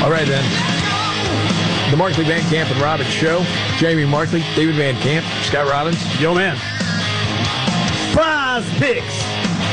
All right, then. The Markley, Van Camp, and Robbins Show. Jamie Markley, David Van Camp, Scott Robbins. Yo, man. Prize Picks.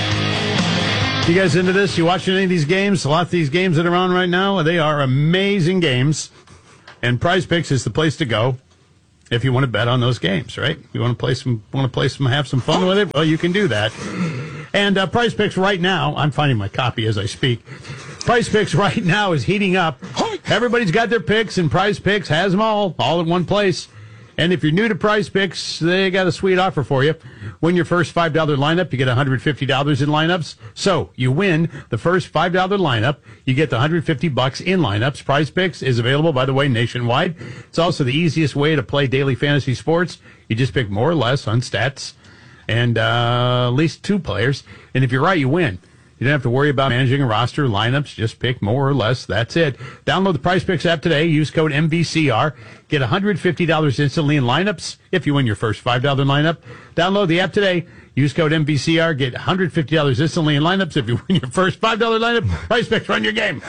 You guys into this? You watching any of these games? A lot of these games that are on right now, they are amazing games. And Prize Picks is the place to go if you want to bet on those games, right? You want to play some, have some fun with it? Well, you can do that. And Prize Picks right now, I'm finding my copy as I speak. Prize Picks right now is heating up. Everybody's got their picks, and Prize Picks has them all in one place. And if you're new to Prize Picks, they got a sweet offer for you. Win your first $5 lineup, you get $150 in lineups. So you win the first $5 lineup, you get the $150 in lineups. Prize Picks is available, by the way, nationwide. It's also the easiest way to play daily fantasy sports. You just pick more or less on stats and at least two players. And if you're right, you win. You don't have to worry about managing a roster, lineups. Just pick more or less. That's it. Download the Prize Picks app today. Use code MVCR. Get $150 instantly in lineups if you win your first $5 lineup. Download the app today. Use code MVCR. Get $150 instantly in lineups if you win your first $5 lineup. Prize Picks, run your game.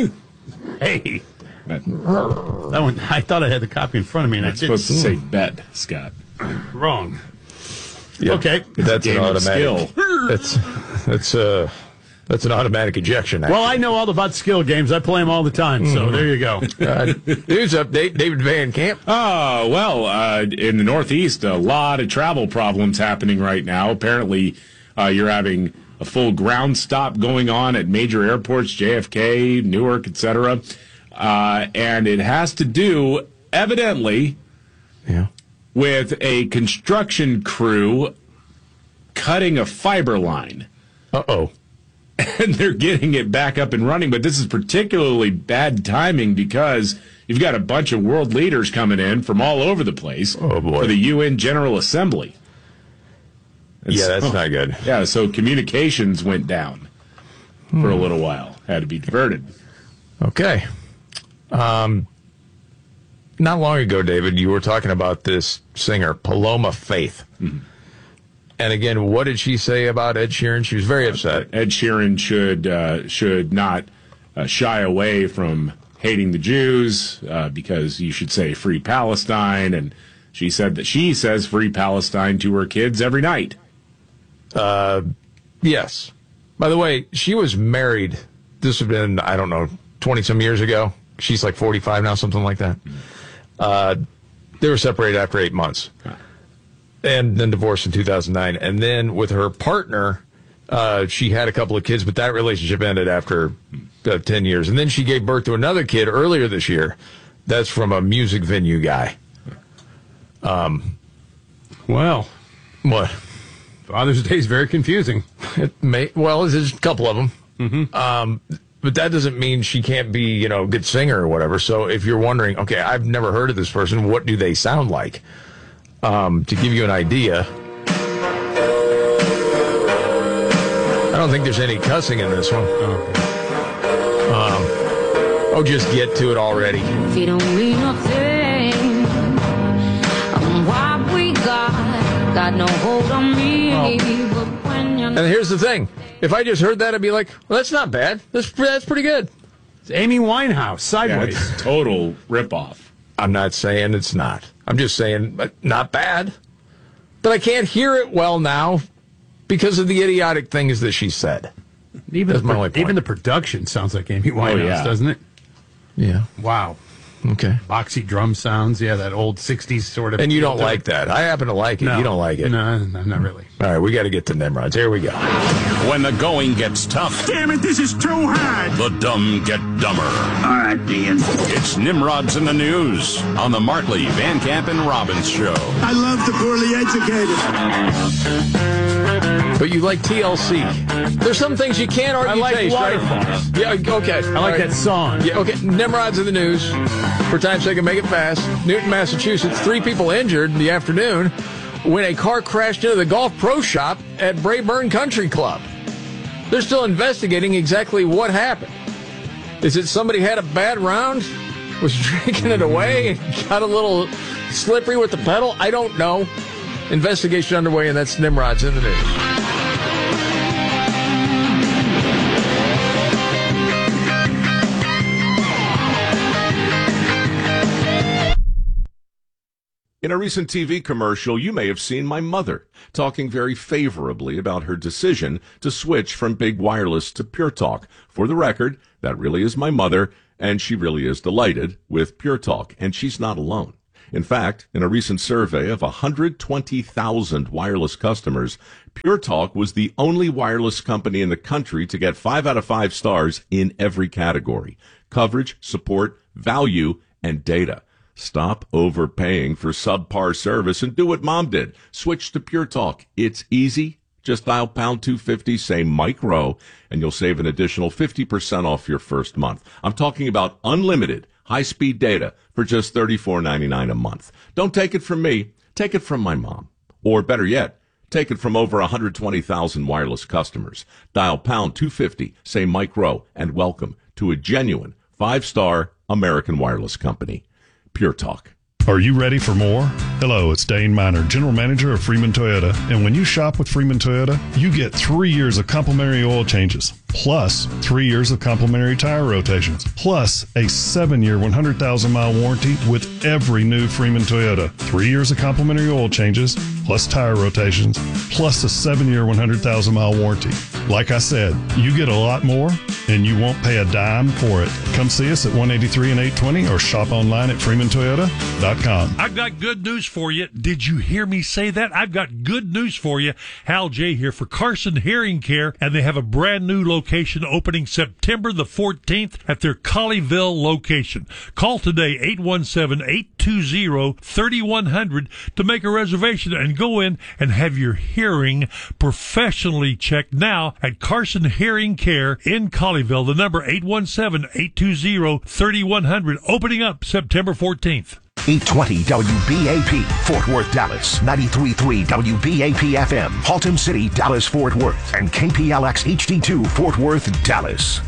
Hey. That one, I thought I had the copy in front of me, and I didn't. It's supposed to say bet, Scott. Wrong. Yep. Okay. That's an automatic. Skill. That's an automatic ejection. Actually. Well, I know all about skill games. I play them all the time, so there you go. News update, David Van Camp. Oh, well, in the Northeast, a lot of travel problems happening right now. Apparently, you're having a full ground stop going on at major airports, JFK, Newark, etc. And it has to do, evidently, with a construction crew cutting a fiber line. Uh-oh. And they're getting it back up and running. But this is particularly bad timing because you've got a bunch of world leaders coming in from all over the place for the UN General Assembly. That's not good. Yeah, so communications went down for a little while. Had to be diverted. Okay. Not long ago, David, you were talking about this singer, Paloma Faith. Mm-hmm. And again, what did she say about Ed Sheeran? She was very upset. Ed Sheeran should not shy away from hating the Jews because you should say Free Palestine. And she said that she says Free Palestine to her kids every night. Yes. By the way, she was married. This had been, 20-some years ago. She's like 45 now, something like that. They were separated after 8 months. And then divorced in 2009. And then with her partner, she had a couple of kids, but that relationship ended after 10 years. And then she gave birth to another kid earlier this year. That's from a music venue guy. Well. What? Father's Day is very confusing. There's a couple of them. Mm-hmm. But that doesn't mean she can't be, a good singer or whatever. So if you're wondering, okay, I've never heard of this person, what do they sound like? To give you an idea, I don't think there's any cussing in this one. Just get to it already. If you don't mean nothing, what we got no hold on me. But when you're and here's the thing. If I just heard that, I'd be like, well, that's not bad. That's pretty good. It's Amy Winehouse, Sideways. Yeah, it's total ripoff. I'm not saying it's not. I'm just saying not bad. But I can't hear it well now because of the idiotic things that she said. Even the production sounds like Amy Winehouse, doesn't it? Yeah. Wow. Okay. Boxy drum sounds. Yeah, that old 60s sort of. And you don't like that. I happen to like it. No. You don't like it. No, not really. All right, we got to get to Nimrods. Here we go. When the going gets tough. Damn it, this is too hard. The dumb get dumber. All right, Dean. It's Nimrods in the News on the Markley, Van Camp, and Robbins Show. I love the poorly educated. But you like TLC. There's some things you can't argue. I like taste, Waterfalls. Right? Yeah, okay. I like that song. Yeah, okay. Nimrods in the News. For time's sake, make it fast. Newton, Massachusetts. 3 people injured in the afternoon when a car crashed into the Golf Pro Shop at Brayburn Country Club. They're still investigating exactly what happened. Is it somebody had a bad round, was drinking it away, and got a little slippery with the pedal? I don't know. Investigation underway, and that's Nimrods in the News. In a recent TV commercial, you may have seen my mother talking very favorably about her decision to switch from Big Wireless to Pure Talk. For the record, that really is my mother, and she really is delighted with Pure Talk, and she's not alone. In fact, in a recent survey of 120,000 wireless customers, Pure Talk was the only wireless company in the country to get 5 out of 5 stars in every category: coverage, support, value, and data. Stop overpaying for subpar service and do what Mom did. Switch to Pure Talk. It's easy. Just dial pound 250, say Mike Rowe, and you'll save an additional 50% off your first month. I'm talking about unlimited high-speed data for just $34.99 a month. Don't take it from me. Take it from my mom. Or better yet, take it from over 120,000 wireless customers. Dial pound 250, say Mike Rowe, and welcome to a genuine 5-star American wireless company. Pure Talk. Are you ready for more? Hello, it's Dane Miner, General Manager of Freeman Toyota. And when you shop with Freeman Toyota, you get 3 years of complimentary oil changes, plus 3 years of complimentary tire rotations, plus a 7-year, 100,000-mile warranty with every new Freeman Toyota. 3 years of complimentary oil changes, plus tire rotations, plus a 7-year, 100,000-mile warranty. Like I said, you get a lot more, and you won't pay a dime for it. Come see us at 183 and 820 or shop online at freemantoyota.com. I've got good news for you. Did you hear me say that? I've got good news for you. Hal J here for Carson Hearing Care, and they have a brand new location opening September the 14th at their Colleyville location. Call today, 817-820-3100 to make a reservation and go in and have your hearing professionally checked now at Carson Hearing Care in Colleyville. The number 817-820-3100, opening up September 14th. 820 WBAP, Fort Worth, Dallas. 93.3 WBAP FM, Haltom City, Dallas, Fort Worth. And KPLX HD2, Fort Worth, Dallas.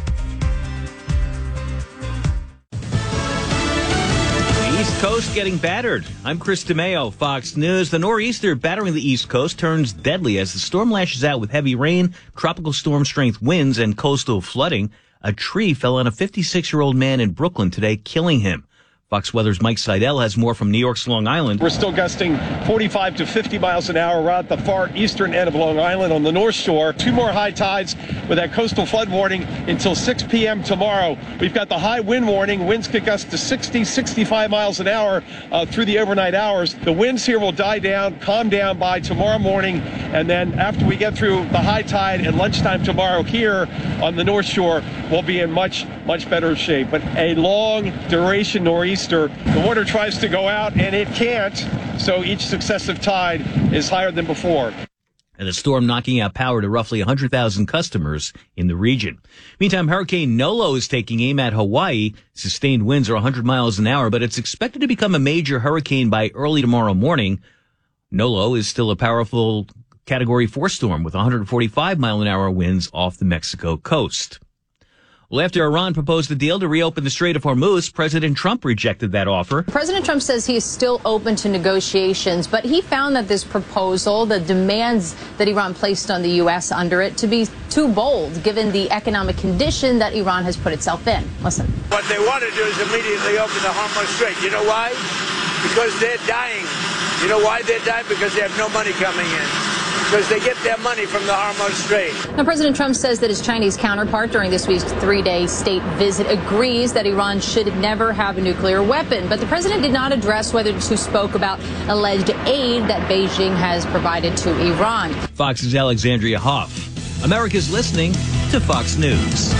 The East Coast getting battered. I'm Chris DeMeo, Fox News. The nor'easter battering the East Coast turns deadly as the storm lashes out with heavy rain, tropical storm strength winds, and coastal flooding. A tree fell on a 56-year-old man in Brooklyn today, killing him. Fox Weather's Mike Seidel has more from New York's Long Island. We're still gusting 45 to 50 miles an hour right at the far eastern end of Long Island on the North Shore. 2 more high tides with that coastal flood warning until 6 p.m. tomorrow. We've got the high wind warning. Winds could gust to 60, 65 miles an hour through the overnight hours. The winds here will die down, calm down by tomorrow morning. And then after we get through the high tide at lunchtime tomorrow here on the North Shore, we'll be in much better shape. But a long duration nor'easter. The water tries to go out and it can't, so each successive tide is higher than before. And the storm knocking out power to roughly 100,000 customers in the region. Meantime, Hurricane Nolo is taking aim at Hawaii. Sustained winds are 100 miles an hour, but it's expected to become a major hurricane by early tomorrow morning. Nolo is still a powerful Category 4 storm with 145-mile-an-hour winds off the Mexico coast. Well, after Iran proposed a deal to reopen the Strait of Hormuz, President Trump rejected that offer. President Trump says he is still open to negotiations, but he found that this proposal, the demands that Iran placed on the U.S. under it, to be too bold, given the economic condition that Iran has put itself in. Listen. What they want to do is immediately open the Hormuz Strait. You know why? Because they're dying. You know why they're dying? Because they have no money coming in. Because they get their money from the Hormuz Strait. Now, President Trump says that his Chinese counterpart during this week's 3-day state visit agrees that Iran should never have a nuclear weapon. But the president did not address whether the two spoke about alleged aid that Beijing has provided to Iran. Fox's Alexandria Hoff. America's listening to Fox News.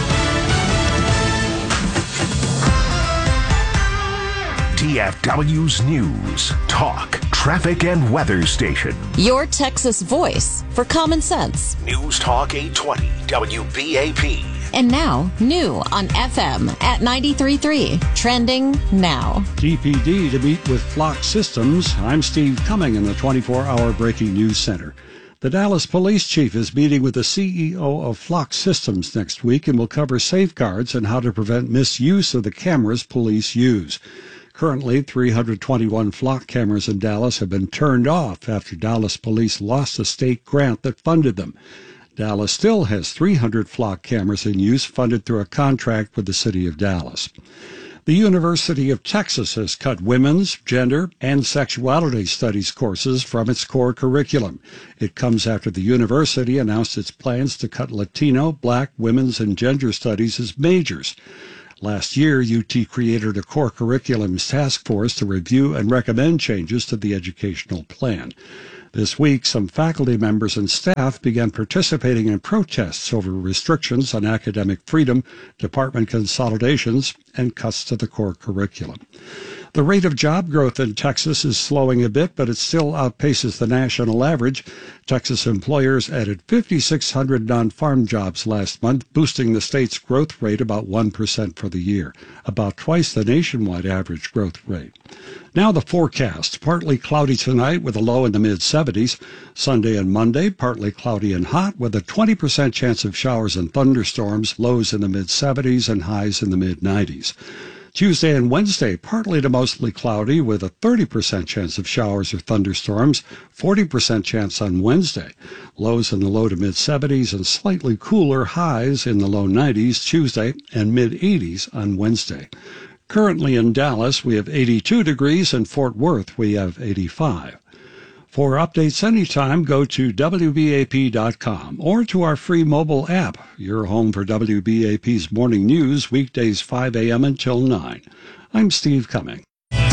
DFW's News, Talk, Traffic and Weather Station. Your Texas voice for common sense. News Talk 820 WBAP. And now, new on FM at 93.3. Trending now. GPD to meet with Flock Systems. I'm Steve Cumming in the 24-hour Breaking News Center. The Dallas Police Chief is meeting with the CEO of Flock Systems next week and will cover safeguards and how to prevent misuse of the cameras police use. Currently, 321 Flock cameras in Dallas have been turned off after Dallas police lost a state grant that funded them. Dallas still has 300 Flock cameras in use funded through a contract with the city of Dallas. The University of Texas has cut women's, gender, and sexuality studies courses from its core curriculum. It comes after the university announced its plans to cut Latino, Black, women's, and gender studies as majors. Last year, UT created a core curriculums task force to review and recommend changes to the educational plan. This week, some faculty members and staff began participating in protests over restrictions on academic freedom, department consolidations, and cuts to the core curriculum. The rate of job growth in Texas is slowing a bit, but it still outpaces the national average. Texas employers added 5,600 non-farm jobs last month, boosting the state's growth rate about 1% for the year, about twice the nationwide average growth rate. Now the forecast. Partly cloudy tonight with a low in the mid-70s. Sunday and Monday, partly cloudy and hot with a 20% chance of showers and thunderstorms, lows in the mid-70s and highs in the mid-90s. Tuesday and Wednesday, partly to mostly cloudy with a 30% chance of showers or thunderstorms, 40% chance on Wednesday. Lows in the low to mid-70s and slightly cooler highs in the low 90s Tuesday and mid-80s on Wednesday. Currently in Dallas, we have 82 degrees. In Fort Worth, we have 85. For updates anytime, go to WBAP.com or to our free mobile app, your home for WBAP's morning news, weekdays 5 a.m. until 9. I'm Steve Cumming.